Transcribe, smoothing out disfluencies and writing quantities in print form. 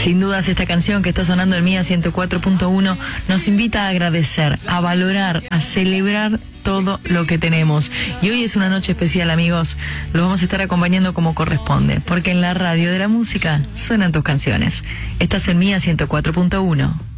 Sin dudas esta canción que está sonando en Mía 104.1 nos invita a agradecer, a valorar, a celebrar todo lo que tenemos. Y hoy es una noche especial, amigos. Los vamos a estar acompañando como corresponde, porque en la radio de la música suenan tus canciones. Estás en Mía 104.1.